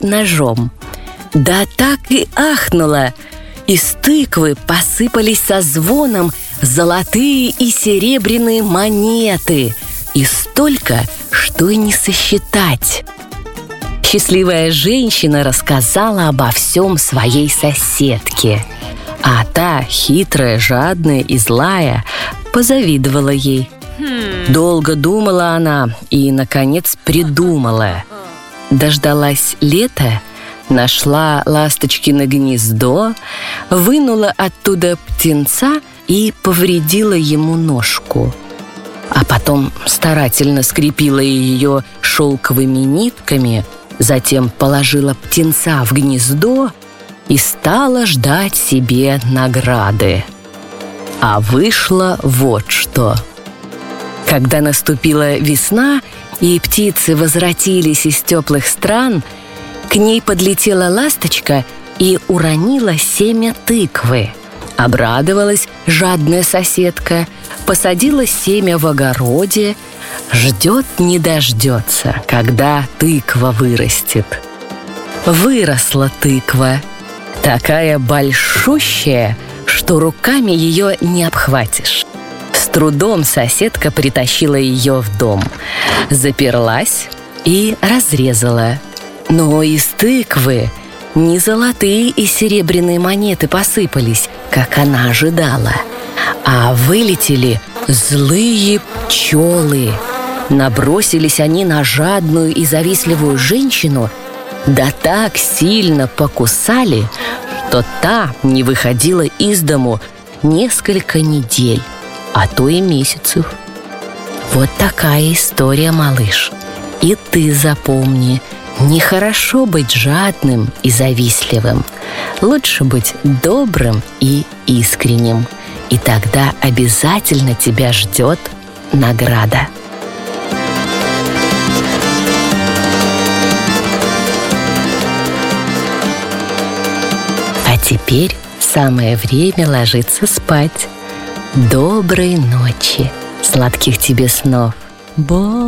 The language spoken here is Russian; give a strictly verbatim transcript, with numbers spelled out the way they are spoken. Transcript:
ножом. Да так и ахнула! Из тыквы посыпались со звоном золотые и серебряные монеты, и столько, что и не сосчитать. Счастливая женщина рассказала обо всем своей соседке, а та, хитрая, жадная и злая, позавидовала ей. Долго думала она и, наконец, придумала. Дождалась лета, нашла ласточкино гнездо, вынула оттуда птенца и повредила ему ножку. А потом старательно скрепила ее шелковыми нитками, затем положила птенца в гнездо и стала ждать себе награды. А вышло вот что. Когда наступила весна и птицы возвратились из теплых стран, к ней подлетела ласточка и уронила семя тыквы. Обрадовалась жадная соседка, посадила семя в огороде, ждет не дождется, когда тыква вырастет. Выросла тыква, такая большущая, что руками ее не обхватишь. С трудом соседка притащила ее в дом, заперлась и разрезала. Но из тыквы не золотые и серебряные монеты посыпались, как она ожидала, а вылетели злые пчелы. Набросились они на жадную и завистливую женщину, да так сильно покусали, что та не выходила из дому несколько недель, а то и месяцев. Вот такая история, малыш. И ты запомни, нехорошо быть жадным и завистливым. Лучше быть добрым и искренним. И тогда обязательно тебя ждет награда. А теперь самое время ложиться спать. Доброй ночи, сладких тебе снов. Бо